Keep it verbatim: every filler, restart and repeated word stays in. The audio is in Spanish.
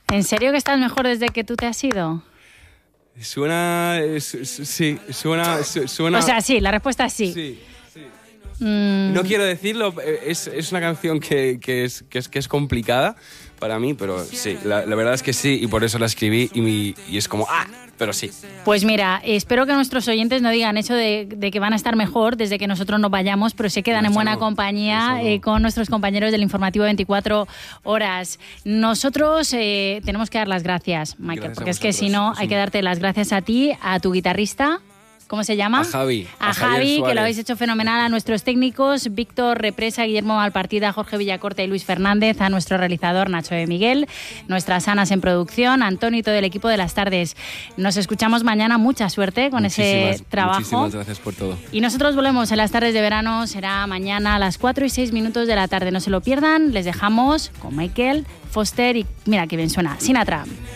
¿En serio que estás mejor desde que tú te has ido? Suena... Sí, suena... suena... O sea, sí, la respuesta es sí. Sí, sí. Mm. No quiero decirlo, es, es una canción que, que, es, que, es, que es complicada para mí, pero sí, la, la verdad es que sí, y por eso la escribí y, mi, y es como, ¡ah! Pero sí. Pues mira, espero que nuestros oyentes no digan eso de, de que van a estar mejor desde que nosotros nos vayamos, pero se quedan No, en buena no, compañía no. eh, con nuestros compañeros del informativo veinticuatro horas. Nosotros eh, tenemos que dar las gracias, Michael, Gracias porque a es que vosotros. si no, Es hay un- que darte las gracias a ti, a tu guitarrista. ¿Cómo se llama? A Javi, A, a Javier Javi, que Suárez. lo habéis hecho fenomenal. A nuestros técnicos, Víctor Represa, Guillermo Malpartida, Jorge Villacorta y Luis Fernández. A nuestro realizador, Nacho de Miguel. Nuestras Anas en producción. Antonio y todo el equipo de las tardes. Nos escuchamos mañana. Mucha suerte con ese Muchísimas, trabajo. Muchísimas gracias por todo. Y nosotros volvemos en las tardes de verano. Será mañana a las cuatro y seis minutos de la tarde. No se lo pierdan. Les dejamos con Michael Foster y mira qué bien suena. Sinatra.